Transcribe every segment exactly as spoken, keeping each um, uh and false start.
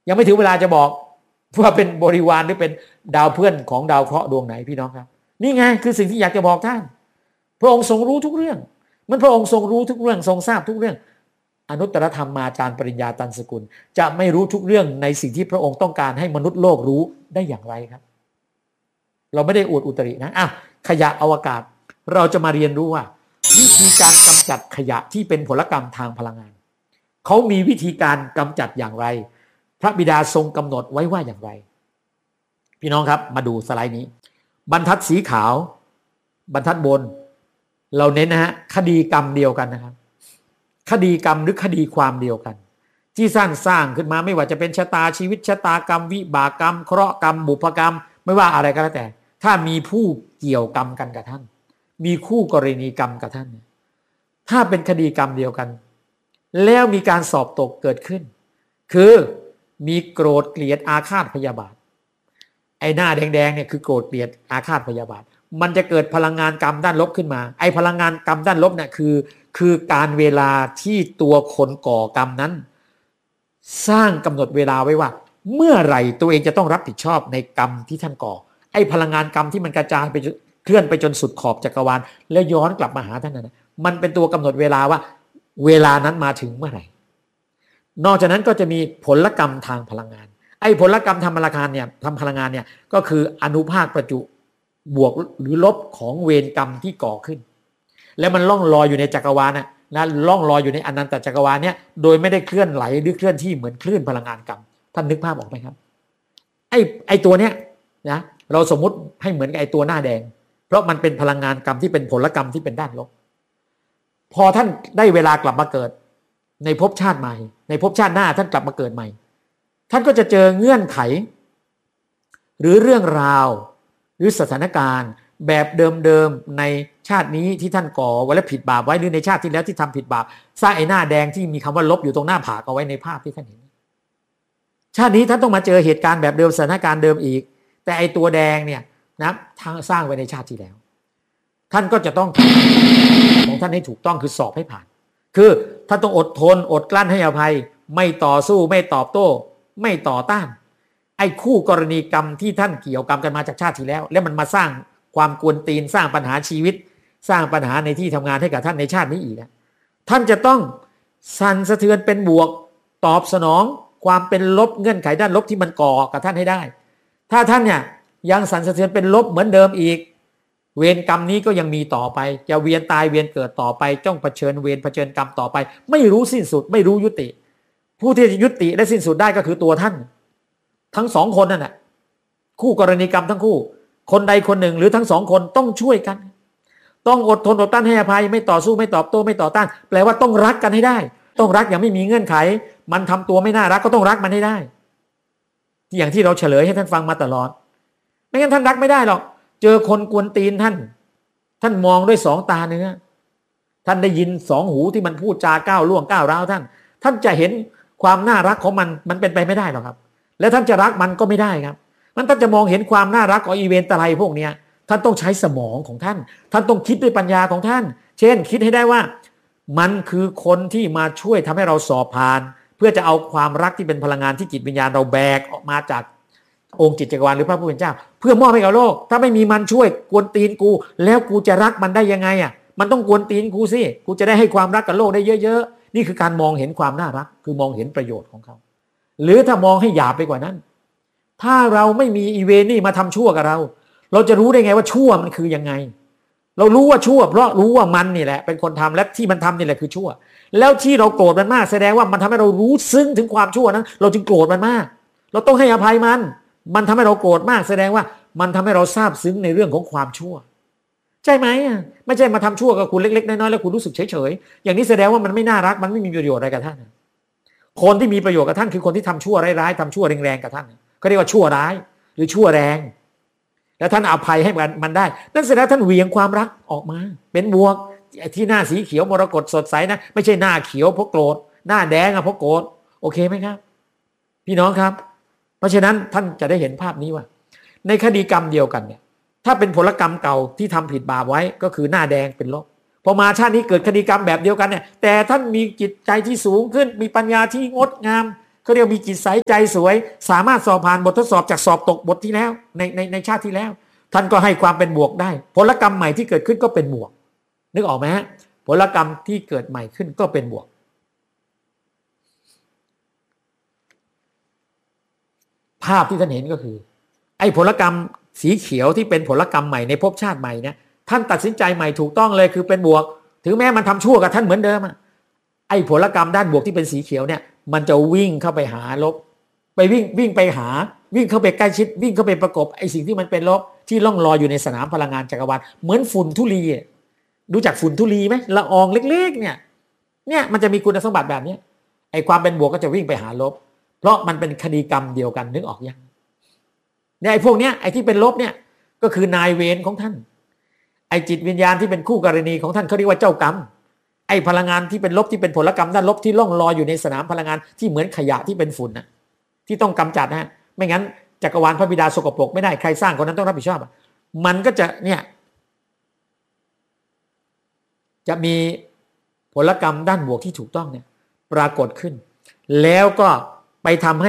ยังไม่ถึงเวลาจะบอกว่าเป็นบริวารหรือเป็นดาวเพื่อนของดาวเคราะห์ดวงไหนพี่น้องครับนี่ไงคือสิ่งที่อยากจะบอกท่านพระองค์ทรงรู้ทุกเรื่องมันพระองค์ทรงรู้ทุกเรื่องทรงทราบทุกเรื่องอนุตตรธรรมมาจารย์ปริญญาตันสกุลจะไม่รู้ทุกเรื่องในสิ่งที่พระองค์ต้องการให้มนุษย์โลกรู้ได้อย่างไรครับเราไม่ได้อวดอุตรินะอ่ะขยะอวกาศเราจะมาเรียนรู้ว่าวิธีการกำจัดขยะที่เป็นผลกรรมทางพลังงานเขามีวิธีการกำจัดอย่างไรพระบิดาทรงกำหนดไว้ว่าอย่างไรพี่น้องครับมาดูสไลด์นี้บรรทัดสีขาวบรรทัดบนเราเน้นนะฮะคดีกรรมเดียวกันนะครับคดีกรรมหรือคดีความเดียวกันที่สร้างสร้างขึ้นมาไม่ว่าจะเป็นชะตาชีวิตชะตากรรมวิบากกรรมเคราะห์กรรมบุพกรรมไม่ว่าอะไรก็แล้วแต่ถ้ามีผู้เกี่ยวกรรมกันกับท่านมีคู่กรณีกรรมกับท่านถ้าเป็นคดีกรรมเดียวกันแล้วมีการสอบตกเกิดขึ้นคือมีโกรธเกลียดอาฆาตพยาบาทไอ้หน้าแดงๆเนี่ยคือโกรธเกลียดอาฆาตพยาบาทมันจะเกิดพลังงานกรรมด้านลบขึ้นมาไอ้พลังงานกรรมด้านลบเนี่ยคือคือการเวลาที่ตัวคนก่อกรรมนั้นสร้างกำหนดเวลาไว้ว่าเมื่อไหร่ตัวเองจะต้องรับผิดชอบในกรรมที่ท่านก่อไอ้พลังงานกรรมที่มันกระจายไปเคลื่อนไปจนสุดขอบจักรวาลแล้วย้อนกลับมาหาท่านนั้นมันเป็นตัวกำหนดเวลาว่าเวลานั้นมาถึงเมื่อไหร่นอกจากนั้นก็จะมีผลกรรมทางพลังงานไอ้ผลกรรมทางพลังงานเนี่ยทำพลังงานเนี่ยก็คืออนุภาคประจุบวกหรือลบของเวรกรรมที่ก่อขึ้นแล้วมันล่องลอยอยู่ในจักรวาลนะนะล่องลอยอยู่ในอนันตจักรวาลเนี่ยโดยไม่ได้เคลื่อนไหลหรือเคลื่อนที่เหมือนคลื่นพลังงานกรรมท่านนึกภาพออกไหมครับไอ้ไอ้ตัวเนี้ยนะเราสมมุติให้เหมือนกับไอ้ตัวหน้าแดงเพราะมันเป็นพลังงานกรรมที่เป็นผลกรรมที่เป็นด้านลบพอท่านได้เวลากลับมาเกิดในภพชาติใหม่ในภพชาติหน้าท่านกลับมาเกิดใหม่ท่านก็จะเจอเงื่อนไขหรือเรื่องราวหรือสถานการณ์แบบเดิมๆในชาตินี้ที่ท่านก่อไว้และผิดบาปไว้หรือในชาติที่แล้วที่ทำผิดบาปสร้างไอ้หน้าแดงที่มีคำว่าลบอยู่ตรงหน้าผากเอาไว้ในภาพที่ท่านเห็นชาตินี้ท่านต้องมาเจอเหตุการณ์แบบเดิมสถานการณ์เดิมอีกแต่ไอ้ตัวแดงเนี่ยนะทางสร้างไว้ในชาติที่แล้วท่านก็จะต้องของท่านให้ถูกต้องคือสอบให้ผ่านคือท่านต้องอดทนอดกลั้นให้อภัยไม่ต่อสู้ไม่ตอบโต้ไม่ต่อต้านไอ้คู่กรณีกรรมที่ท่านเกี่ยวกรรมกันมาจากชาติที่แล้วแล้วมันมาสร้างความกวนตีนสร้างปัญหาชีวิตสร้างปัญหาในที่ทำงานให้กับท่านในชาตินี้อีกท่านจะต้องสั่นสะเทือนเป็นบวกตอบสนองความเป็นลบเงื่อนไขด้านลบที่มันก่อกับท่านให้ได้ถ้าท่านเนี่ยยังสั่นสะเทือนเป็นลบเหมือนเดิมอีกเวรกรรมนี้ก็ยังมีต่อไปจะเวียนตายเวียนเกิดต่อไปจ้องเผชิญเวรเผชิญกรรมต่อไปไม่รู้สิ้นสุดไม่รู้ยุติผู้ที่จะยุติและสิ้นสุดได้ก็คือตัวท่านทั้งสองคนนั่นแหละคู่กรณีกรรมทั้งคู่คนใดคนหนึ่งหรือทั้งสองคนต้องช่วยกันต้องอดทนอดกลั้นให้อภัยไม่ต่อสู้ไม่ตอบโต้ไม่ต่อต้านแปลว่าต้องรักกันให้ได้ต้องรักอย่างไม่มีเงื่อนไขมันทำตัวไม่น่ารักก็ต้องรักมันให้ได้ที่อย่างที่เราเฉลยให้ท่านฟังมาตลอดไม่งั้นท่านรักไม่ได้หรอกเจอคนกวนตีนท่านท่านมองด้วยสองตาเนื้อท่านได้ยินสองหูที่มันพูดจาก้าวล่วงก้าวร้าวท่านท่านจะเห็นความน่ารักของมันมันเป็นไปไม่ได้หรอกครับและท่านจะรักมันก็ไม่ได้ครับมันท่านจะมองเห็นความน่ารักของอีเวนต์อะไรพวกนี้ท่านต้องใช้สมองของท่านท่านต้องคิดด้วยปัญญาของท่านเช่นคิดให้ได้ว่ามันคือคนที่มาช่วยทำให้เราสอบผ่านเพื่อจะเอาความรักที่เป็นพลังงานที่จิตวิญญาณเราแบกออกมาจากองค์จิตจักรวาลหรือพระผู้เป็นเจ้าเพื่อมอบให้กับโลกถ้าไม่มีมันช่วยกวนตีนกูแล้วกูจะรักมันได้ยังไงอ่ะมันต้องกวนตีนกูสิกูจะได้ให้ความรักกับโลกได้เยอะๆนี่คือการมองเห็นความน่ารักคือมองเห็นประโยชน์ของเขาหรือถ้ามองให้หยาบไปกว่านั้นถ้าเราไม่มีอีเวนนี่มาทำชั่วกับเราเราจะรู้ได้ไงว่าชั่วมันคือยังไงเรารู้ว่าชั่วเพราะรู้ว่ามันนี่แหละเป็นคนทำและที่มันทำนี่แหละคือชั่วแล้วที่เราโกรธมันมากแสดงว่ามันทำให้เรารู้ซึ้งถึงความชั่วนั้นเราจึงโกรธมันมากเราต้องให้อภัยมันมันทำให้เราโกรธมากแสดงว่ามันทำให้เราซาบซึ้งในเรื่องของความชั่วใช่ไหมไม่ใช่มาทำชั่วกับคุณเล็กๆน้อยๆแล้วคุณรู้สึกเฉยๆอย่างนี้แสดงว่ามันไม่น่ารักมันไม่มีประโยชน์อะไรกับท่านคนที่มีประโยชน์กับท่านคือคนที่ทำชั่วร้ายๆทำชั่วแรงๆกับท่านเขาเรียกว่าชั่วร้ายหรือชั่วแรงแล้วท่านอภัยให้มันได้นั่นแสดงท่านเหวี่ยงความรักออกมาเป็นบวกที่หน้าสีเขียวมรกตสดใสนะไม่ใช่หน้าเขียวเพราะโกรธหน้าแดงอะเพราะโกรธโอเคไหมครับพี่น้องครับเพราะฉะนั้นท่านจะได้เห็นภาพนี้ว่าในคดีกรรมเดียวกันเนี่ยถ้าเป็นผลกรรมเก่าที่ทำผิดบาปไว้ก็คือหน้าแดงเป็นลบพอมาชาตินี้เกิดคดีกรรมแบบเดียวกันเนี่ยแต่ท่านมีจิตใจที่สูงขึ้นมีปัญญาที่งดงามเขาเรียกมีจิตใสใจสวยสามารถสอบผ่านบททดสอบจากสอบตกบทที่แล้วในในในชาติที่แล้วท่านก็ให้ความเป็นบวกได้ผลกรรมใหม่ที่เกิดขึ้นก็เป็นบวกนึกออกไหมฮะผลกรรมที่เกิดใหม่ขึ้นก็เป็นบวกภาพที่ท่านเห็นก็คือไอ้ผลกรรมสีเขียวที่เป็นผลกรรมใหม่ในภพชาติใหม่เนี่ยท่านตัดสินใจใหม่ถูกต้องเลยคือเป็นบวกถึงแม้มันทำชั่วกับท่านเหมือนเดิมอะไอ้ผลกรรมด้านบวกที่เป็นสีเขียวเนี่ยมันจะวิ่งเข้าไปหาลบไปวิ่งวิ่งไปหาวิ่งเข้าไปใกล้ชิดวิ่งเข้าไปประกบไอ้สิ่งที่มันเป็นลบที่ล่องลอยอยู่ในสนามพลังงานจักรวาลเหมือนฝุ่นธุลีรู้จักฝุ่นธุลีไหมละอองเล็กๆเนี่ยเนี่ยมันจะมีคุณสมบัติแบบนี้ไอ้ความเป็นบวกก็จะวิ่งไปหาลบเพราะมันเป็นคดีกรรมเดียวกันนึกออกยังเนี่ยไอ้พวกเนี้ยไอ้ที่เป็นลบเนี่ยก็คือนายเวรของท่านไอ้จิตวิญญาณที่เป็นคู่กรณีของท่านเขาเรียกว่าเจ้ากรรมไอ้พลังงานที่เป็นลบที่เป็นผลกรรมด้านลบที่ล่องลอยอยู่ในสนามพลังงานที่เหมือนขยะที่เป็นฝุ่นนะที่ต้องกำจัดนะไม่งั้นจักรวาลพระบิดาสกปรกไม่ได้ใครสร้างคนนั้นต้องรับผิดชอบมันก็จะเนี่ยจะมีผลกรรมด้านบวกที่ถูกต้องเนี่ยปรากฏขึ้นแล้วก็ไปทำให้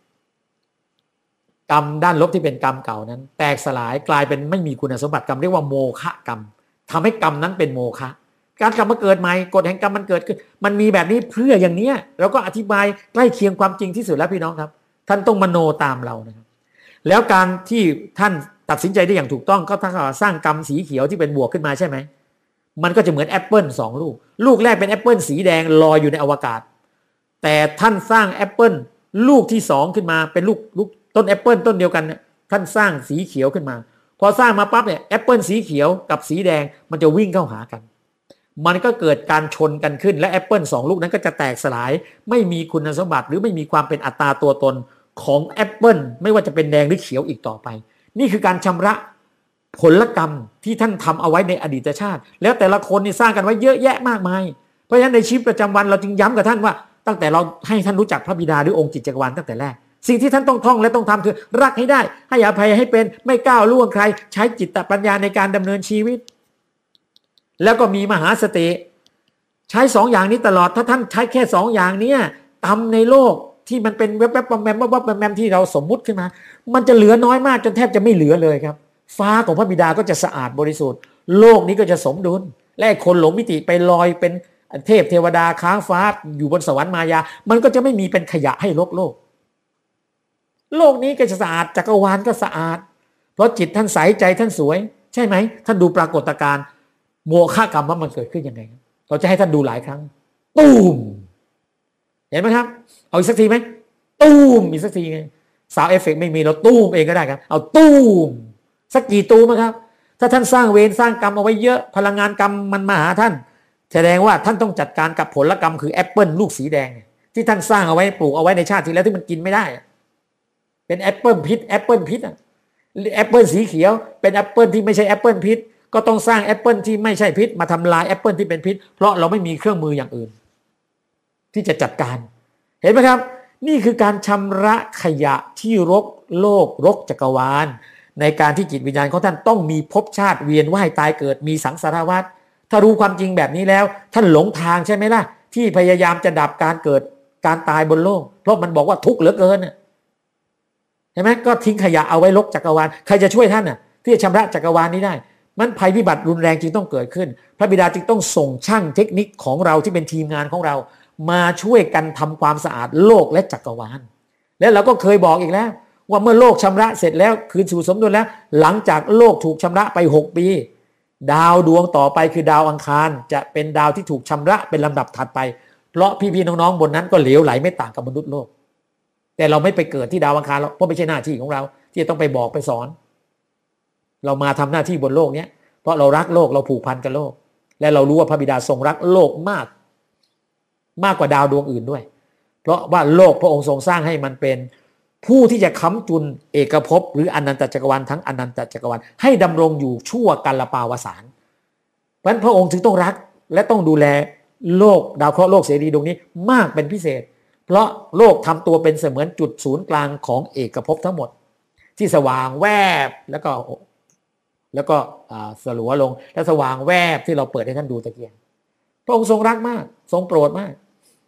กรรมด้านลบที่เป็นกรรมเก่านั้นแตกสลายกลายเป็นไม่มีคุณสมบัติกรรมเรียกว่าโมฆะกรรมทำให้กรรมนั้นเป็นโมฆะการกลับมาเกิดใหม่กฎแห่งกรรมมันเกิดขึ้นมันมีแบบนี้เพื่ออย่างนี้เราก็อธิบายใกล้เคียงความจริงที่สุดแล้วพี่น้องครับท่านต้องมโนตามเรานะครับแล้วการที่ท่านตัดสินใจได้อย่างถูกต้องก็ถ้าสร้างกรรมสีเขียวที่เป็นบวกขึ้นมาใช่ไหมมันก็จะเหมือนแอปเปิลสองลูกลูกแรกเป็นแอปเปิลสีแดงลอยอยู่ในอวกาศแต่ท่านสร้างแอปเปิลลูกที่สองขึ้นมาเป็นลูกลูกต้นแอปเปิลต้นเดียวกันเนี่ยท่านสร้างสีเขียวขึ้นมาพอสร้างมาปั๊บเนี่ยแอปเปิลสีเขียวกับสีแดงมันจะวิ่งเข้าหากันมันก็เกิดการชนกันขึ้นและแอปเปิลสองลูกนั้นก็จะแตกสลายไม่มีคุณสมบัติหรือไม่มีความเป็นอัตราตัวตนของแอปเปิลไม่ว่าจะเป็นแดงหรือเขียวอีกต่อไปนี่คือการชำระผลกรรมที่ท่านทำเอาไว้ในอดีตชาติแล้วแต่ละคนนี่สร้างกันไว้เยอะแยะมากมายเพราะฉะนั้นในชีวิตประจำวันเราจึงย้ำกับท่านว่าตั้งแต่เราให้ท่านรู้จักพระบิดาหรือองค์จิตจักรวาลตั้งแต่แรกสิ่งที่ท่านต้องท่องและต้องทำคือรักให้ได้ให้อภัยให้เป็นไม่ก้าวล่วงใครใช้จิตปัญญาในการดำเนินชีวิตแล้วก็มีมหาสติใช้สองอย่างนี้ตลอดถ้าท่านใช้แค่สองอย่างนี้ตำในโลกที่มันเป็นแวบๆปอมแมมวับๆแมมที่เราสมมุติขึ้นมามันจะเหลือน้อยมากจนแทบจะไม่เหลือเลยครับฟ้าของพระบิดาก็จะสะอาดบริสุทธิ์โลกนี้ก็จะสมดุลและคนหลงมิติไปลอยเป็นเทพเทวดาค้างฟ้าอยู่บนสวรรค์มายามันก็จะไม่มีเป็นขยะให้โลกโลกโลกนี้ก็จะสะอาดจักรวาลก็สะอาดเพราะจิตท่านใสใจท่านสวยใช่ไหมท่านดูปรากฏการณ์โมฆะกรรมว่ามันเกิดขึ้นยังไงเราจะให้ท่านดูหลายครั้งตูมเห็นไหมครับเอาอีกสักทีไหมตูมอีกสักทีไงซาวด์เอฟเฟกต์ไม่มีเราตูมเองก็ได้ครับเอาตูมสักกี่ตูมครับถ้าท่านสร้างเวรสร้างกรรมเอาไว้เยอะพลังงานกรรมมันมาหาท่านแสดงว่าท่านต้องจัดการกับผลกรรมคือแอปเปิลลูกสีแดงที่ท่านสร้างเอาไว้ปลูกเอาไว้ในชาติที่แล้วที่มันกินไม่ได้เป็นแอปเปิลพิษแอปเปิลพิษอ่ะแอปเปิลสีเขียวเป็นแอปเปิลที่ไม่ใช่แอปเปิลพิษก็ต้องสร้างแอปเปิลที่ไม่ใช่พิษมาทำลายแอปเปิลที่เป็นพิษเพราะเราไม่มีเครื่องมืออย่างอื่นที่จะจัดการเห็นไหมครับนี่คือการชำระขยะที่รกโลกรกจักรวาลในการที่จิตวิญญาณของท่านต้องมีภพชาติเวียนว่ายตายเกิดมีสังสารวัฏถ้ารู้ความจริงแบบนี้แล้วท่านหลงทางใช่ไหมล่ะที่พยายามจะดับการเกิดการตายบนโลกเพราะมันบอกว่าทุกข์เหลือเกินเห็นไหมก็ทิ้งขยะเอาไว้รกจักรวาลใครจะช่วยท่านน่ะที่จะชำระจักรวาลนี้ได้มันภัยพิบัติรุนแรงจึงต้องเกิดขึ้นพระบิดาจึงต้องส่งช่างเทคนิคของเราที่เป็นทีมงานของเรามาช่วยกันทำความสะอาดโลกและจักรวาลและเราก็เคยบอกอีกแล้วว่าเมื่อโลกชำระเสร็จแล้วคืนสู่สมดุลแล้วหลังจากโลกถูกชำระไปหกปีดาวดวงต่อไปคือดาวอังคารจะเป็นดาวที่ถูกชำระเป็นลำดับถัดไปเพราะพี่ๆน้องๆบนนั้นก็เหลวไหลไม่ต่างกับมนุษย์โลกแต่เราไม่ไปเกิดที่ดาวอังคารเพราะไม่ใช่หน้าที่ของเราที่จะต้องไปบอกไปสอนเรามาทำหน้าที่บนโลกนี้เพราะเรารักโลกเราผูกพันกับโลกและเรารู้ว่าพระบิดาทรงรักโลกมากมากกว่าดาวดวงอื่นด้วยเพราะว่าโลกพระองค์ทรงสร้างให้มันเป็นผู้ที่จะค้ำจุนเอกภพหรืออนันตจักรวาลทั้งอนันตจักรวาลให้ดำรงอยู่ชั่วกาลปาวสานเพราะฉะนั้นพระองค์จึงต้องรักและต้องดูแลโลกดาวเคราะห์โลกเสรีดวงนี้มากเป็นพิเศษเพราะโลกทำตัวเป็นเสมือนจุดศูนย์กลางของเอกภพทั้งหมดที่สว่างแวบแล้วก็แล้วก็สลัวลงและสว่างแวบที่เราเปิดให้ท่านดูตะเกียงพระองค์ทรงรักมากทรงโปรดมาก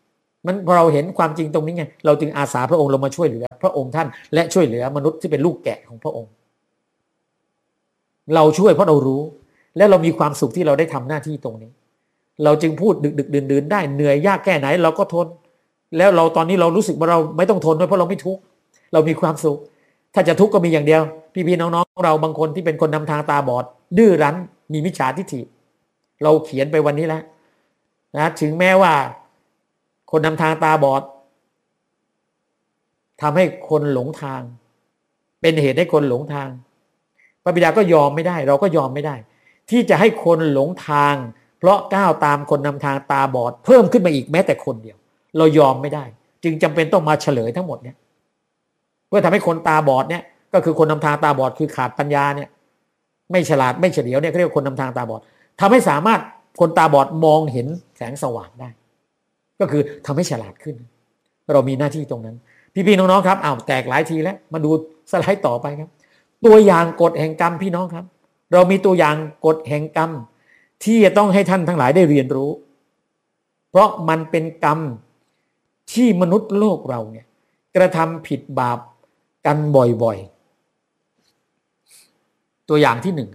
มันพอเราเห็นความจริงตรงนี้ไงเราจึงอาสาพระองค์เรามาช่วยเหลือพระองค์ท่านและช่วยเหลือมนุษย์ที่เป็นลูกแกะของพระองค์เราช่วยเพราะเรารู้และเรามีความสุขที่เราได้ทำหน้าที่ตรงนี้เราจึงพูดดึกดึกดื่นดื่นได้เหนื่อยยากแค่ไหนเราก็ทนแล้วเราตอนนี้เรารู้สึกว่าเราไม่ต้องทนด้วยเพราะเราไม่ทุกข์เรามีความสุขถ้าจะทุกข์ก็มีอย่างเดียวพี่ๆน้องๆเราบางคนที่เป็นคนนำทางตาบอดดื้อรั้นมีมิจฉาทิฏฐิเราเขียนไปวันนี้แล้วนะถึงแม้ว่าคนนำทางตาบอดทำให้คนหลงทางเป็นเหตุให้คนหลงทางพระบิดาก็ยอมไม่ได้เราก็ยอมไม่ได้ที่จะให้คนหลงทางเพราะก้าวตามคนนำทางตาบอดเพิ่มขึ้นมาอีกแม้แต่คนเดียวเรายอมไม่ได้จึงจำเป็นต้องมาเฉลยทั้งหมดเนี่ยเพื่อทำให้คนตาบอดเนี่ยก็คือคนนำทางตาบอดคือขาดปัญญาเนี่ยไม่ฉลาดไม่เฉลียวเนี่ยเขาเรียกว่าคนนำทางตาบอดทำให้สามารถคนตาบอดมองเห็นแสงสว่างได้ก็คือทำให้ฉลาดขึ้นเรามีหน้าที่ตรงนั้นพี่ๆน้องๆครับอ้าวแตกหลายทีแล้วมาดูสไลด์ต่อไปครับตัวอย่างกฎแห่งกรรมพี่น้องครับเรามีตัวอย่างกฎแห่งกรรมที่จะต้องให้ท่านทั้งหลายได้เรียนรู้เพราะมันเป็นกรรมที่มนุษย์โลกเราเนี่ยกระทำผิดบาปกันบ่อยๆตัวอย่างที่หนึ่ง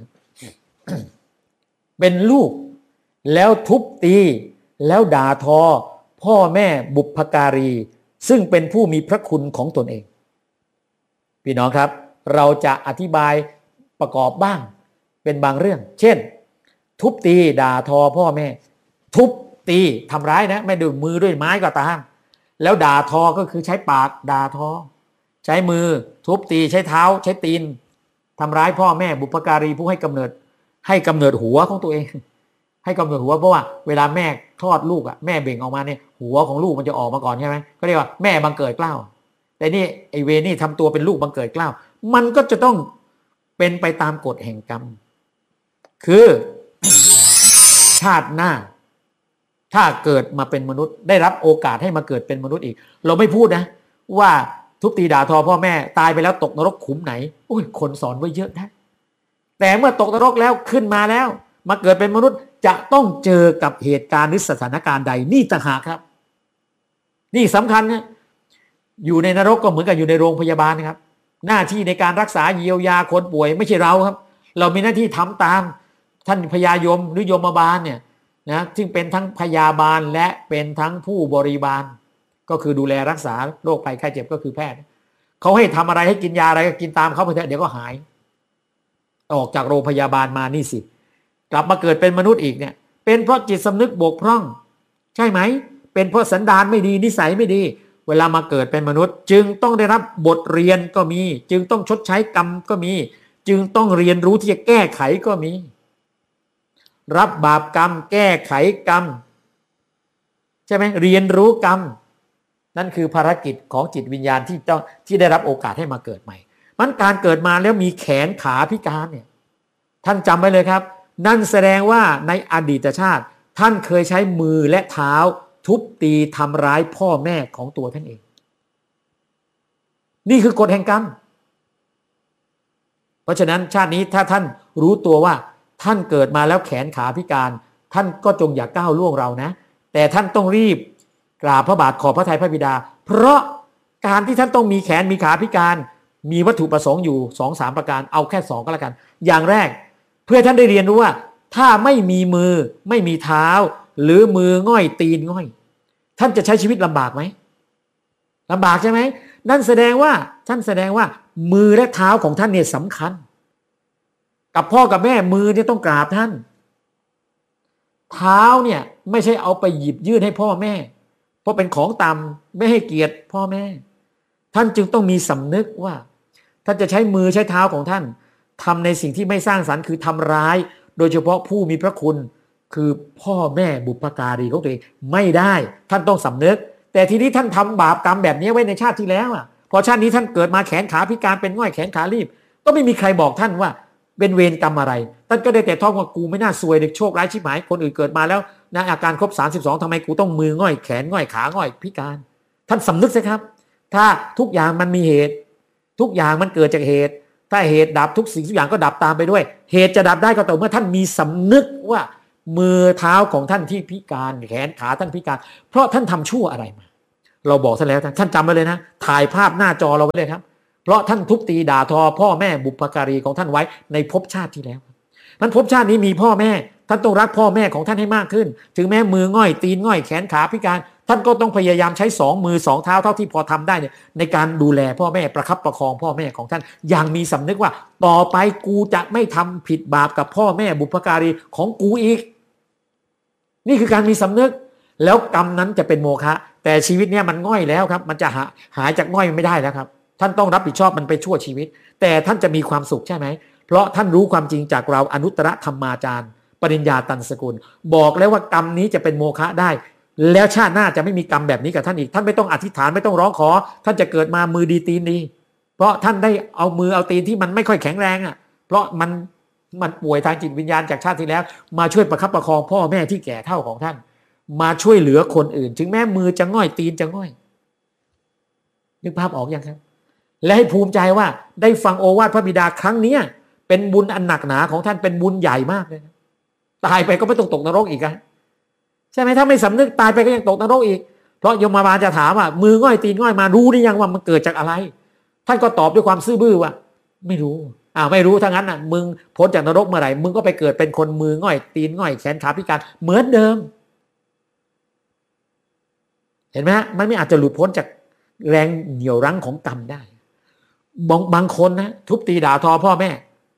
เป็นลูกแล้วทุบตีแล้วด่าทอพ่อแม่บุพการีซึ่งเป็นผู้มีพระคุณของตนเองพี่น้องครับเราจะอธิบายประกอบบ้างเป็นบางเรื่องเช่นทุบตีด่าทอพ่อแม่ทุบตีทำร้ายนะไม่ด้วยมือด้วยไม้ก็ตามแล้วด่าทอก็คือใช้ปากด่าทอใช้มือทุบตีใช้เท้าใช้ตีนทำร้ายพ่อแม่บุพการีผู้ให้กำเนิดให้กำเนิดหัวของตัวเองให้กำเนิดหัวเพราะว่าเวลาแม่คลอดลูกอ่ะแม่เบ่งออกมาเนี่ยหัวของลูกมันจะออกมาก่อนใช่ไหมก็เรียกว่าแม่บังเกิดเกล้าแต่นี่ไอเวนี่ทำตัวเป็นลูกบังเกิดเกล้ามันก็จะต้องเป็นไปตามกฎแห่งกรรมคือชาติหน้าถ้าเกิดมาเป็นมนุษย์ได้รับโอกาสให้มาเกิดเป็นมนุษย์อีกเราไม่พูดนะว่าทุบตีด่าทอพ่อแม่ตายไปแล้วตกนรกขุมไหนโอ้ยคนสอนไว้เยอะนะแต่เมื่อตกนรกแล้วขึ้นมาแล้วมาเกิดเป็นมนุษย์จะต้องเจอกับเหตุการณ์หรือสถานการณ์ใดนี่ต่างหากครับนี่สำคัญนะอยู่ในนรกก็เหมือนกับอยู่ในโรงพยาบาลนะครับหน้าที่ในการรักษาเยียวยาคนป่วยไม่ใช่เราครับเรามีหน้าที่ทำตามท่านพญายมหรือโยมบาลเนี่ยนะซึ่งเป็นทั้งพยาบาลและเป็นทั้งผู้บริบาลก็คือดูแลรักษาโรคภัยไข้เจ็บก็คือแพทย์เขาให้ทำอะไรให้กินยาอะไรก็กินตามเขาไปเถอะเดี๋ยวก็หายออกจากโรงพยาบาลมานี่สิกลับมาเกิดเป็นมนุษย์อีกเนี่ยเป็นเพราะจิตสำนึกบกพร่องใช่ไหมเป็นเพราะสันดานไม่ดีนิสัยไม่ดีเวลามาเกิดเป็นมนุษย์จึงต้องได้รับบทเรียนก็มีจึงต้องชดใช้กรรมก็มีจึงต้องเรียนรู้ที่จะแก้ไขก็มีรับบาปกรรมแก้ไขกรรมใช่ไหมเรียนรู้กรรมนั่นคือภารกิจของจิตวิญญาณที่ต้องที่ได้รับโอกาสให้มาเกิดใหม่มันการเกิดมาแล้วมีแขนขาพิการเนี่ยท่านจำไว้เลยครับนั่นแสดงว่าในอดีตชาติท่านเคยใช้มือและเท้าทุบตีทำร้ายพ่อแม่ของตัวท่านเองนี่คือกฎแห่งกรรมเพราะฉะนั้นชาตินี้ถ้าท่านรู้ตัวว่าท่านเกิดมาแล้วแขนขาพิการท่านก็จงอย่าก้าวล่วงเรานะแต่ท่านต้องรีบกราบพระบาทขอบพระทัยพระบิดาเพราะการที่ท่านต้องมีแขนมีขาพิการมีวัตถุประสงค์อยู่ สองสาม ประการเอาแค่สองก็แล้วกันอย่างแรกเพื่อท่านได้เรียนรู้ว่าถ้าไม่มีมือไม่มีเท้าหรือมือง่อยตีนง่อยท่านจะใช้ชีวิตลำบากไหมลำบากใช่ไหมนั่นแสดงว่าท่านแสดงว่ามือและเท้าของท่านเนี่ยสำคัญกับพ่อกับแม่มือเนี่ยต้องกราบท่านเท้าเนี่ยไม่ใช่เอาไปหยิบยื่นให้พ่อแม่เพราะเป็นของต่ำไม่ให้เกียรติพ่อแม่ท่านจึงต้องมีสำนึกว่าท่านจะใช้มือใช้เท้าของท่านทำในสิ่งที่ไม่สร้างสรรค์คือทำร้ายโดยเฉพาะผู้มีพระคุณคือพ่อแม่บุพการีของตัวเองไม่ได้ท่านต้องสำนึกแต่ทีนี้ท่านทำบาปกรรมแบบนี้ไว้ในชาติที่แล้วอ่ะพอชาตินี้ท่านเกิดมาแขนขาพิการเป็นง่อยแขนขารีบก็ไม่มีใครบอกท่านว่าเป็นเวรกรรมอะไรท่านก็ได้แต่ท่องว่ากูไม่น่าซวยเด็กโชคร้ายชิบหายคนอื่นเกิดมาแล้วนะอาการครบสามสิบสองทำไมกูต้องมือง่อยแขนง่อยขาง่อยพิการท่านสำนึกสิครับถ้าทุกอย่างมันมีเหตุทุกอย่างมันเกิดจากเหตุถ้าเหตุดับทุกสิ่งทุกอย่างก็ดับตามไปด้วยเหตุจะดับได้ก็ต่อเมื่อท่านมีสำนึกว่ามือเท้าของท่านที่พิการแขนขาท่านพิการเพราะท่านทำชั่วอะไรมาเราบอกซะแล้วท่านท่านจำไว้เลยนะถ่ายภาพหน้าจอเราไว้เลยครับเพราะท่านทุบตีด่าทอพ่อแม่บุพการีของท่านไว้ในภพชาติที่แล้วนั้นภพชาตินี้มีพ่อแม่ท่านต้องรักพ่อแม่ของท่านให้มากขึ้นถึงแม้มือง่อยตีนง่อยแขนขาพิการท่านก็ต้องพยายามใช้สองมือสองเท้าเท่าที่พอทำได้เนี่ยในการดูแลพ่อแม่ประคับประคองพ่อแม่ของท่านอย่างมีสำนึกว่าต่อไปกูจะไม่ทำผิดบาปกับพ่อแม่บุพการีของกูอีกนี่คือการมีสำนึกแล้วกรรมนั้นจะเป็นโมฆะแต่ชีวิตเนี่ยมันง่อยแล้วครับมันจะหาหายจากง่อยไม่ได้แล้วครับท่านต้องรับผิดชอบมันไปชั่วชีวิตแต่ท่านจะมีความสุขใช่ไหมเพราะท่านรู้ความจริงจากเราอนุตตรธรรมาจารย์ปริญญาตันสกุลบอกแล้วว่ากรรมนี้จะเป็นโมฆะได้แล้วชาติหน้าจะไม่มีกรรมแบบนี้กับท่านอีกท่านไม่ต้องอธิษฐานไม่ต้องร้องขอท่านจะเกิดมามือดีตีนดีเพราะท่านได้เอามือเอาตีนที่มันไม่ค่อยแข็งแรงอ่ะเพราะมันมันป่วยทางจิตวิญญาณจากชาติที่แล้วมาช่วยประคับประคองพ่อแม่ที่แก่เฒ่าของท่านมาช่วยเหลือคนอื่นถึงแม้มือจะง่อยตีนจะง่อยนึกภาพออกยังครับและให้ภูมิใจว่าได้ฟังโอวาทพระบิดาครั้งนี้เป็นบุญอันหนักหนาของท่านเป็นบุญใหญ่มากเลยนะตายไปก็ไม่ต้องตกนรกอีกนะใช่ไหมถ้าไม่สำนึกตายไปก็ยังตกนรกอีกเพราะยมบาลจะถามว่ามือง่อยตีนง่อยมารู้หรือยังว่ามันเกิดจากอะไรท่านก็ตอบด้วยความซื่อบื้อว่าไม่รู้อ้าวไม่รู้ทั้งนั้นน่ะมึงพ้นจากนรกเมื่อไหร่มึงก็ไปเกิดเป็นคนมือง่อยตีนง่อยแขนขาพิการเหมือนเดิมเห็นไหมฮะมันไม่อาจจะหลุดพ้นจากแรงเหนี่ยวรั้งของกรรมได้บางบางคนนะทุบตีด่าทอพ่อแม่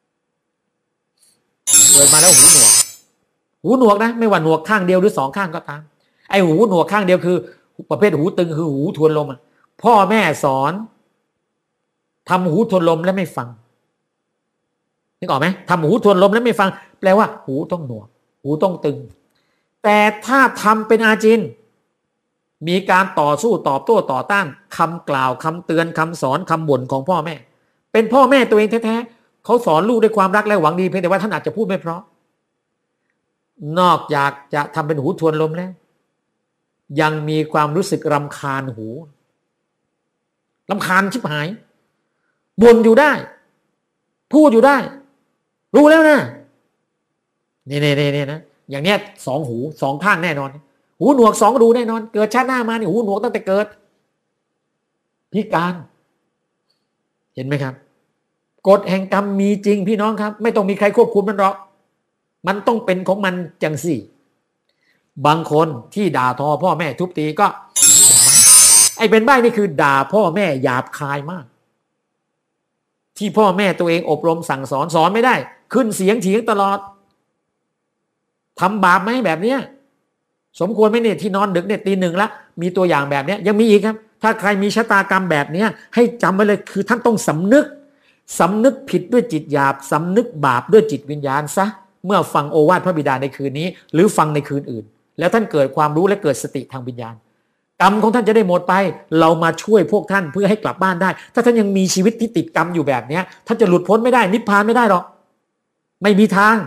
เกิดมาแล้วหูหนวกหูหนวกนะไม่ว่าหนวกข้างเดียวหรือสองข้างก็ตามไอ้หูหนวกข้างเดียวคือประเภทหูตึงคือหูทวนลมพ่อแม่สอนทำหูทวนลมและไม่ฟังนึกออกไหมทำหูทวนลมและไม่ฟังแปลว่าหูต้องหนวกหูต้องตึงแต่ถ้าทำเป็นอาจินมีการต่อสู้ตอบโต้ต่อต้านคำกล่าวคำเตือนคำสอนคำบ่นของพ่อแม่เป็นพ่อแม่ตัวเองแท้ๆเขาสอนลูกด้วยความรักและหวังดีเพียงแต่ว่าท่านอาจจะพูดไม่เพราะนอกจากจะทำเป็นหูทวนลมแล้วยังมีความรู้สึกรำคาญหูรำคาญชิบหายบ่นอยู่ได้พูดอยู่ได้รู้แล้วนะนี่นี่นี่นะอย่างเนี้ยสองหูสองข้างแน่นอนหูหนวกสองรูแน่นอนเกิดชาติหน้ามานี่หูหนวกตั้งแต่เกิดพิการเห็นไหมครับกฎแห่งกรรมมีจริงพี่น้องครับไม่ต้องมีใครควบคุมมันหรอกมันต้องเป็นของมันจังสี่บางคนที่ด่าทอพ่อแม่ทุบตีก็ไอ้เป็นใบ้นี่คือด่าพ่อแม่หยาบคายมากที่พ่อแม่ตัวเองอบรมสั่งสอนสอนไม่ได้ขึ้นเสียงเถียงตลอดทำบาปไหมแบบเนี้ยสมควรไหมเนี่ยที่นอนดึกเนี่ยตีหนึ่งละมีตัวอย่างแบบนี้ยังมีอีกครับถ้าใครมีชะตากรรมแบบนี้ให้จำไว้เลยคือท่านต้องสำนึกสำนึกผิดด้วยจิตหยาบสำนึกบาปด้วยจิตวิญญาณซะเมื่อฟังโอวาทพระบิดาในคืนนี้หรือฟังในคืนอื่นแล้วท่านเกิดความรู้และเกิดสติทางวิญญาณกรรมของท่านจะได้หมดไปเรามาช่วยพวกท่านเพื่อให้กลับบ้านได้ถ้าท่านยังมีชีวิตที่ติดกรรมอยู่แบบนี้ท่านจะหลุดพ้นไม่ได้นิพพานไม่ได้หรอกไม่มีทาง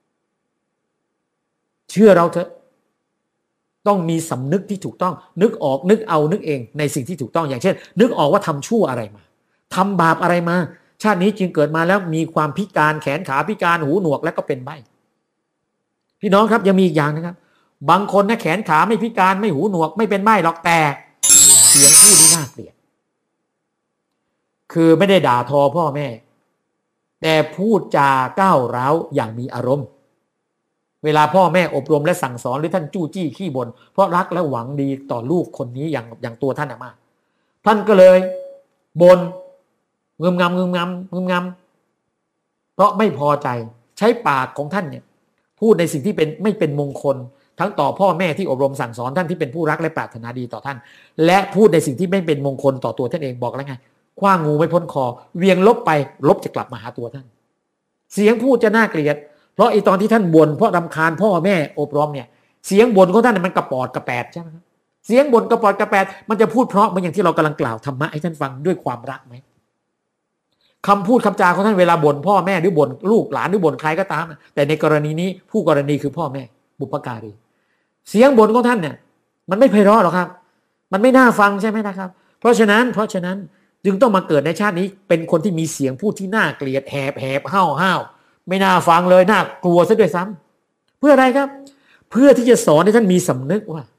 เชื่อเราเถอะต้องมีสำนึกที่ถูกต้องนึกออกนึกเอานึกเองในสิ่งที่ถูกต้องอย่างเช่นนึกออกว่าทำชั่วอะไรมาทำบาปอะไรมาชาตินี้จึงเกิดมาแล้วมีความพิการแขนขาพิการหูหนวกและก็เป็นใบ้พี่น้องครับยังมีอีกอย่างนะครับบางคนนะแขนขาไม่พิการไม่หูหนวกไม่เป็นใบ้หรอกแต่เสียงพูดนี่น่าเกลียดคือไม่ได้ด่าทอพ่อแม่แต่พูดจาก้าวร้าวอย่างมีอารมณ์เวลาพ่อแม่อบรมและสั่งสอนหรือท่านจู้จี้ขี้บ่นเพราะรักและหวังดีต่อลูกคนนี้อย่างอย่างตัวท่านมากท่านก็เลยบ่นงึมงำงึมงำงึมงำเพราะไม่พอใจใช้ปากของท่านเนี่ยพูดในสิ่งที่เป็นไม่เป็นมงคลทั้งต่อพ่อแม่ที่อบรมสั่งสอนท่านที่เป็นผู้รักและปรารถนาดีต่อท่านและพูดในสิ่งที่ไม่เป็นมงคลต่อตัวท่านเองบอกแล้วไงคว้างงูไม่พ้นคอเวียงลบไปลบจะกลับมาหาตัวท่านเสียงพูดจะน่าเกลียดเพราะไอ้ตอนที่ท่านบ่นเพราะรำคาญพ่อแม่อบรมเนี่ยเสียงบ่นของท่านมันกระปอดกระแปดใช่ไหมครับเสียงบ่นกระปอดกระแปดมันจะพูดเพราะเหมือนอย่างที่เรากำลังกล่าวธรรมะให้ท่านฟังด้วยความรักไหมคำพูดคำจาของท่านเวลาบ่นพ่อแม่หรือบ่นลูกหลานหรือบ่นใครก็ตามแต่ในกรณีนี้ผู้กรณีคือพ่อแม่บุพการีเสียงบ่นของท่านเนี่ยมันไม่ไพเราะหรอกครับมันไม่น่าฟังใช่ไหมนะครับเพราะฉะนั้นเพราะฉะนั้นจึงต้องมาเกิดในชาตินี้เป็นคนที่มีเสียงพูดที่น่าเกลียดแหบแหบห้าวห้าวไม่น่าฟังเลยน่ากลัวซะด้วยซ้ำเพื่ออะไรครับเพื่อที่จะสอนให้ท่านมีสำนึกว่า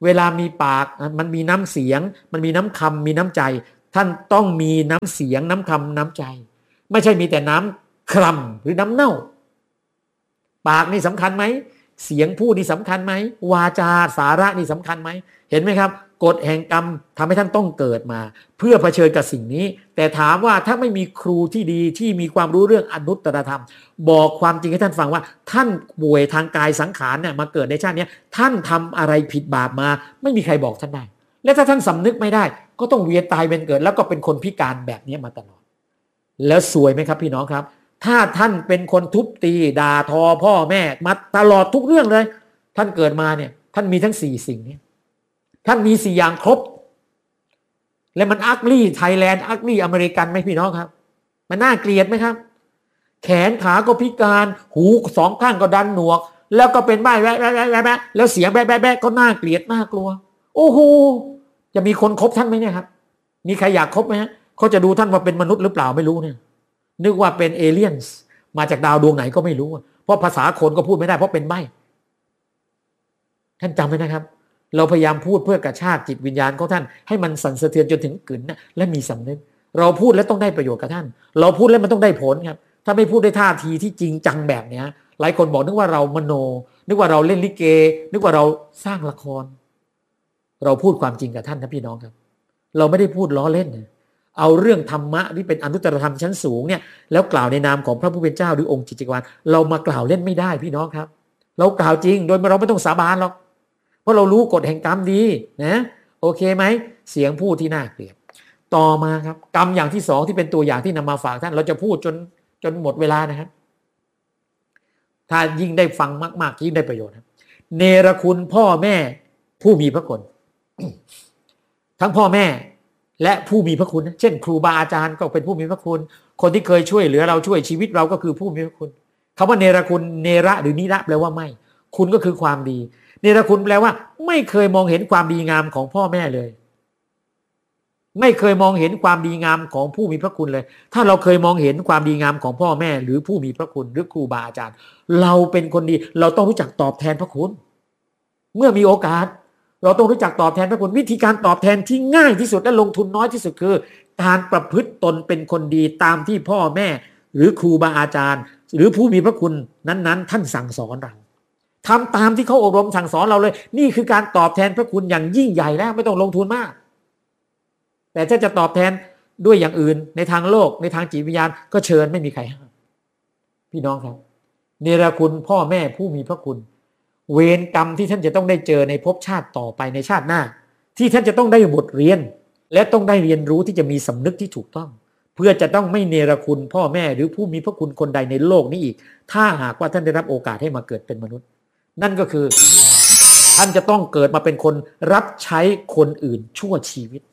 เวลามีปากมันมีน้ำเสียงมันมีน้ำคำมีน้ำใจท่านต้องมีน้ำเสียงน้ำคำน้ำใจไม่ใช่มีแต่น้ำคร่ำหรือน้ำเน่าปากนี่สำคัญไหมเสียงพูดนี่สำคัญไหมวาจาสาระนี่สำคัญไหมเห็นไหมครับกฎแห่งกรรมทำให้ท่านต้องเกิดมาเพื่อเผชิญกับสิ่งนี้แต่ถามว่าถ้าไม่มีครูที่ดีที่มีความรู้เรื่องอนุตตรธรรมบอกความจริงให้ท่านฟังว่าท่านป่วยทางกายสังขารเนี่ยมาเกิดในชาตินี้ท่านทำอะไรผิดบาปมาไม่มีใครบอกท่านได้และถ้าท่านสำนึกไม่ได้ก็ต้องเวียนตายเป็นเกิดแล้วก็เป็นคนพิการแบบนี้มาตลอดแล้วสวยไหมครับพี่น้องครับถ้าท่านเป็นคนทุบตีด่าทอพ่อแม่มาตลอดทุกเรื่องเลยท่านเกิดมาเนี่ยท่านมีทั้งสี่สิ่งนี้ท่านมีสี่อย่างครบและมันอักลี่ไทยแลนด์อักลี่อเมริกันไหมพี่น้องครับมันน่าเกลียดไหมครับแขนขาก็พิการหูสองข้างก็ดันหนวกแล้วก็เป็นใบ้แวะแวะแวะแวะแล้วเสียงแวะแวะแวะก็น่าเกลียดน่ากลัวโอ้โหจะมีคนคบท่านไหมเนี่ยครับมีใครอยากคบไหมฮะเขาจะดูท่านว่าเป็นมนุษย์หรือเปล่าไม่รู้เนี่ยนึกว่าเป็นเอเลี่ยนส์มาจากดาวดวงไหนก็ไม่รู้เพราะภาษาคนก็พูดไม่ได้เพราะเป็นใบ้ท่านจำไว้นะครับเราพยายามพูดเพื่อกระชากจิตวิญญาณของท่านให้มันสั่นสะเทือนจนถึงกึ๋นนะและมีสำนึกเราพูดแล้วต้องได้ประโยชน์กับท่านเราพูดแล้วมันต้องได้ผลครับถ้าไม่พูดด้วยท่าทีที่จริงจังแบบนี้หลายคนบอกนึกว่าเรามโนนึกว่าเราเล่นลิเกนึกว่าเราสร้างละครเราพูดความจริงกับท่านนะพี่น้องครับเราไม่ได้พูดล้อเล่นนะเอาเรื่องธรรมะที่เป็นอนุตตรธรรมชั้นสูงเนี่ยแล้วกล่าวในนามของพระผู้เป็นเจ้าหรือองค์จิตติวาลเรามากล่าวเล่นไม่ได้พี่น้องครับเรากล่าวจริงโดยเราไม่ต้องสาบานหรอกเพราะเรารู้กฎแห่งกรรมดีนะโอเคไหมเสียงพูดที่น่าเกลียดต่อมาครับกรรมอย่างที่สองที่เป็นตัวอย่างที่นำมาฝากท่านเราจะพูดจนจนหมดเวลานะครับถ้ายิ่งได้ฟังมากๆยิ่งได้ประโยชน์เนรคุณพ่อแม่ผู้มีพระคุณ ทั้งพ่อแม่และผู้มีพระคุณเช่นครูบาอาจารย์ก็เป็นผู้มีพระคุณคนที่เคยช่วยเหลือเราช่วยชีวิตเราก็คือผู้มีพระคุณคำว่าเนรคุณเนระหรือนิระแปลว่าไม่คุณก็คือความดีเนรคุณแปลว่าไม่เคยมองเห็นความดีงามของพ่อแม่เลยไม่เคยมองเห็นความดีงามของผู้มีพระคุณเลยถ้าเราเคยมองเห็นความดีงามของพ่อแม่หรือผู้มีพระคุณหรือครูบาอาจารย์เราเป็นคนดีเราต้องรู้จักตอบแทนพระคุณเมื่อมีโอกาสเราต้องรู้จักตอบแทนพระคุณวิธีการตอบแทนที่ง่ายที่สุดและลงทุนน้อยที่สุดคือการประพฤติตนเป็นคนดีตามที่พ่อแม่หรือครูบาอาจารย์หรือผู้มีพระคุณนั้นๆท่านสั่งสอนเราทำตามที่เขาอบรมสั่งสอนเราเลยนี่คือการตอบแทนพระคุณอย่างยิ่งใหญ่แล้วไม่ต้องลงทุนมากแต่ถ้าจะตอบแทนด้วยอย่างอื่นในทางโลกในทางจิตวิญญาณก็เชิญไม่มีใครห้ามพี่น้องครับเนรคุณพ่อแม่ผู้มีพระคุณเวรกรรมที่ท่านจะต้องได้เจอในภพชาติต่อไปในชาติหน้าที่ท่านจะต้องได้บทเรียนและต้องได้เรียนรู้ที่จะมีสำนึกที่ถูกต้องเพื่อจะต้องไม่เนรคุณพ่อแม่หรือผู้มีพระคุณคนใดในโลกนี้อีกถ้าหากว่าท่านได้รับโอกาสให้มาเกิดเป็นมนุษย์นั่นก็คือท่านจะต้องเกิดมาเป็นคนรับใช้คนอื่นชั่วชีวิต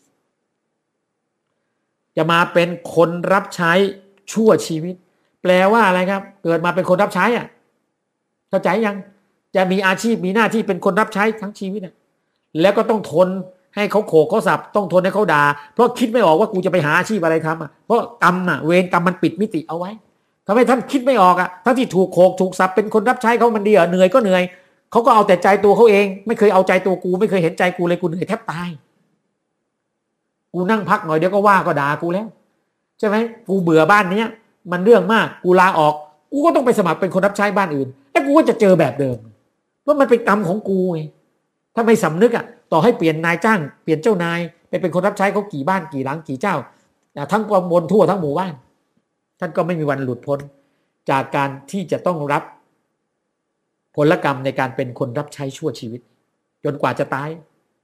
จะมาเป็นคนรับใช้ชั่วชีวิตแปลว่าอะไรครับเกิดมาเป็นคนรับใช้อ่ะเข้าใจยังจะมีอาชีพมีหน้าที่เป็นคนรับใช้ทั้งชีวิตอ่ะแล้วก็ต้องทนให้เขาโขกเขาสับต้องทนให้เขาด่าเพราะคิดไม่ออกว่ากูจะไปหาอาชีพอะไรทำอ่ะเพราะกรรมอ่ะเวรกรรมมันปิดมิติเอาไว้ทำให้ท่านคิดไม่ออกอ่ะทั้งที่ถูกโขกถูกสับเป็นคนรับใช้เขามันดีเหรอเหนื่อยก็เหนื่อยเขาก็เอาแต่ใจตัวเขาเองไม่เคยเอาใจตัวกูไม่เคยเห็นใจกูเลยกูเหนื่อยแทบตายกูนั่งพักหน่อยเดี๋ยวก็ว่าก็ด่ากูแล้วใช่ไหมกูเบื่อบ้านนี้มันเรื่องมากกูลาออกกูก็ต้องไปสมัครเป็นคนรับใช้บ้านอื่นแล้วกูก็จะเจอแบบเดิมเพราะมันเป็นกรรมของกูไงถ้าไม่สำนึกอ่ะต่อให้เปลี่ยนนายจ้างเปลี่ยนเจ้านายไปเป็นคนรับใช้เขากี่บ้านกี่หลังกี่เจ้าทั้งตำบลทั่วทั้งหมู่บ้านท่านก็ไม่มีวันหลุดพ้นจากการที่จะต้องรับผลกรรมในการเป็นคนรับใช้ชั่วชีวิตจนกว่าจะตาย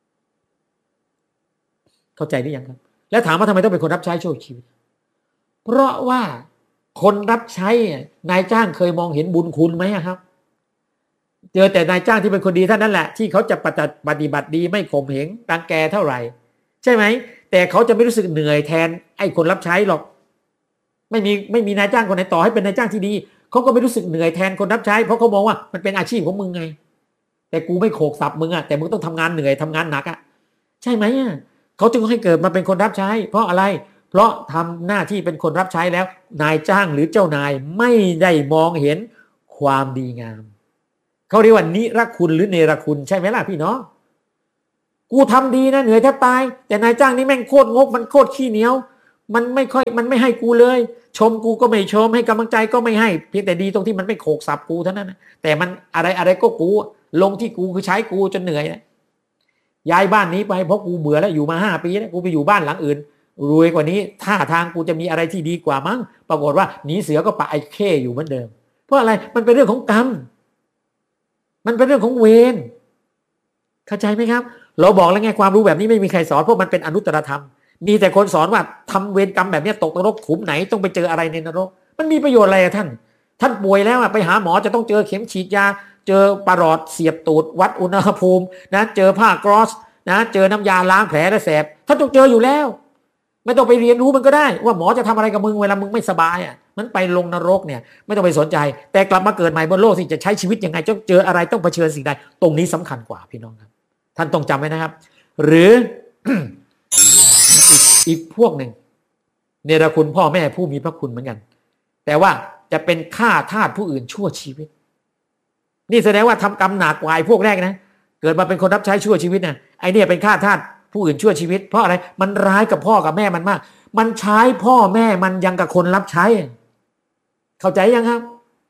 เข้าใจหรือยังครับแล้วถามว่าทำไมต้องเป็นคนรับใช้ชั่วชีวิตเพราะว่าคนรับใช้นายจ้างเคยมองเห็นบุญคุณไหมครับเจอแต่นายจ้างที่เป็นคนดีเท่านั้นแหละที่เขาจะปฏิบัติดีไม่ข่มเหงรังแกเท่าไหร่ใช่ไหมแต่เขาจะไม่รู้สึกเหนื่อยแทนไอ้คนรับใช้หรอกไม่มีไม่มีนายจ้างคนไหนต่อให้เป็นนายจ้างที่ดีเขาก็ไม่รู้สึกเหนื่อยแทนคนรับใช้เพราะเขามองว่ามันเป็นอาชีพของมึงไงแต่กูไม่โขกสับมึงอ่ะแต่มึงต้องทำงานเหนื่อยทำงานหนักอ่ะใช่ไหมอ่ะเขาจึงให้เกิดมาเป็นคนรับใช้เพราะอะไรเพราะทำหน้าที่เป็นคนรับใช้แล้วนายจ้างหรือเจ้านายไม่ได้มองเห็นความดีงามเขาเรียกว่านิรคุณหรือเนรคุณใช่ไหมล่ะพี่น้องกูทำดีนะเหนื่อยแทบตายแต่นายจ้างนี่แม่งโคตรงกมันโคตรขี้เหนียวมันไม่ค่อยมันไม่ให้กูเลยชมกูก็ไม่ชมให้กำลังใจก็ไม่ให้เพียงแต่ดีตรงที่มันไม่โขกสับกูเท่านั้นนะแต่มันอะไรอะไรก็กูลงที่กูคือใช้กูจนเหนื่อยนะย้ายบ้านนี้ไปเพราะกูเบื่อแล้วอยู่มาห้าปีแล้วกูไปอยู่บ้านหลังอื่นรวยกว่านี้ท่าทางกูจะมีอะไรที่ดีกว่ามั้งปรากฏว่าหนีเสือก็ปะไอ้เข้อยู่เหมือนเดิมเพราะอะไรมันเป็นเรื่องของกรรมมันเป็นเรื่องของเวรเข้าใจไหมครับเราบอกแล้วไงความรู้แบบนี้ไม่มีใครสอนเพราะมันเป็นอนุตตรธรรมมีแต่คนสอนว่าทำเวรกรรมแบบนี้ตกนรกขุมไหนต้องไปเจออะไรในนรกมันมีประโยชน์อะไรท่านท่านป่วยแล้วไปหาหมอจะต้องเจอเข็มฉีดยาเจอปลอดเสียบตูดวัดอุณหภูมินะเจอผ้ากรอสนะเจอน้ำยาล้างแผลและแสบท่านต้องเจออยู่แล้วไม่ต้องไปเรียนรู้มันก็ได้ว่าหมอจะทำอะไรกับมึงเวลามึงไม่สบายอ่ะมันไปลงนรกเนี่ยไม่ต้องไปสนใจแต่กลับมาเกิดใหม่บนโลกที่จะใช้ชีวิตยังไงจะเจออะไรต้องเผชิญสิ่งใดตรงนี้สำคัญกว่าพี่น้องครับท่านต้องจำไว้นะครับหรือ อีกอีกพวกหนึ่งเนรคุณพ่อแม่ผู้มีพระคุณเหมือนกันแต่ว่าจะเป็นฆ่าทาสผู้อื่นชั่วชีวิตนี่แสดงว่าทำกรรมหนักกว่าไอ้พวกแรกนะเกิดมาเป็นคนรับใช้ชั่วชีวิตนะไอ้นี่เป็นฆ่าทาสผู้อื่นชั่วชีวิตเพราะอะไรมันร้ายกับพ่อกับแม่มันมากมันใช้พ่อแม่มันยังกับคนรับใช้เข้าใจยังครับ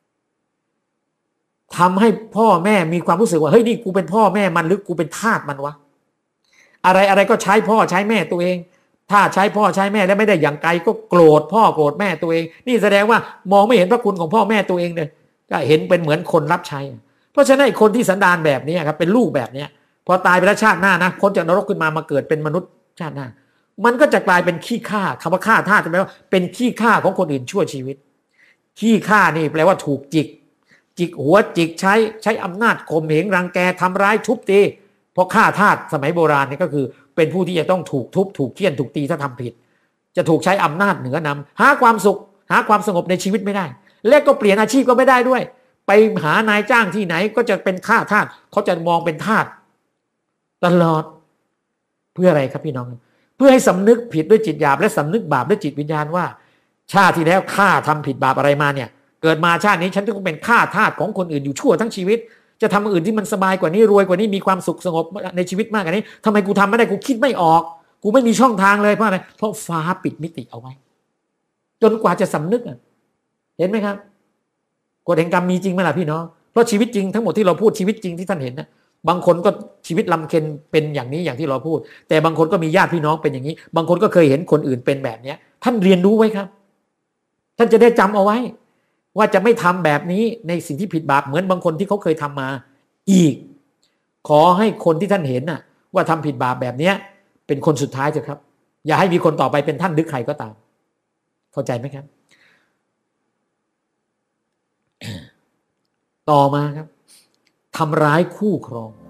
ทำให้พ่อแม่มีความรู้สึกว่าเฮ้ยนี่กูเป็นพ่อแม่มันหรือกูเป็นทาสมันวะอะไรอะไรก็ใช้พ่อใช้แม่ตัวเองถ้าใช้พ่อใช้แม่แล้วไม่ได้อย่างไกลก็โกรธพ่อโกรธแม่ตัวเองนี่แสดงว่ามองไม่เห็นพระคุณของพ่อแม่ตัวเองเลยก็เห็นเป็นเหมือนคนรับใช้เพราะฉะนั้นคนที่สันดานแบบนี้ครับเป็นลูกแบบนี้พอตายไปแล้วชาติหน้านะพ้นจากนรกขึ้นมามาเกิดเป็นมนุษย์ชาติหน้ามันก็จะกลายเป็นขี้ข้าคำว่าฆ่าทาสแปลว่าเป็นขี้ข้าของคนอื่นชั่วชีวิตขี้ข้านี่แปลว่าถูกจิกจิกหัวจิกใช้ใช้อำนาจข่มเหงรังแกทำร้ายทุบตีเพราะฆ่าทาสสมัยโบราณนี่ก็คือเป็นผู้ที่จะต้องถูกทุบถูกเฆี่ยนถูกตีถ้าทำผิดจะถูกใช้อำนาจเหนือนำหาความสุขหาความสงบในชีวิตไม่ได้และก็เปลี่ยนอาชีพก็ไม่ได้ด้วยไปหานายจ้างที่ไหนก็จะเป็นฆ่าทาสเขาจะมองเป็นทาสตลอดเพื่ออะไรครับพี่น้องเพื่อให้สำนึกผิดด้วยจิตหยาบและสำนึกบาปด้วยจิตวิญญาณว่าชาติที่แล้วข้าทำผิดบาปอะไรมาเนี่ยเกิดมาชาตินี้ฉันต้องเป็นฆ่าทาสของคนอื่นอยู่ชั่วทั้งชีวิตจะทำอื่นที่มันสบายกว่านี้รวยกว่านี้มีความสุขสงบในชีวิตมากกว่านี้ทำไมกูทำไม่ได้กูคิดไม่ออกกูไม่มีช่องทางเลยเพราะอะไรเพราะฟ้าปิดมิติเอาไว้จนกว่าจะสำนึกเห็นไหมครับกฎแห่งกรรมมีจริงไหมล่ะพี่น้องเพราะชีวิตจริงทั้งหมดที่เราพูดชีวิตจริงที่ท่านเห็นนะบางคนก็ชีวิตลำเค็ญเป็นอย่างนี้อย่างที่เราพูดแต่บางคนก็มีญาติพี่น้องเป็นอย่างนี้บางคนก็เคยเห็นคนอื่นเป็นแบบนี้ท่านเรียนรู้ไว้ครับท่านจะได้จำเอาไว้ว่าจะไม่ทำแบบนี้ในสิ่งที่ผิดบาปเหมือนบางคนที่เขาเคยทำมาอีกขอให้คนที่ท่านเห็นน่ะว่าทำผิดบาปแบบนี้เป็นคนสุดท้ายเถอะครับอย่าให้มีคนต่อไปเป็นท่านหรือใครก็ตามเข้าใจไหมครับ ต่อมาครับทำร้ายคู่ครอง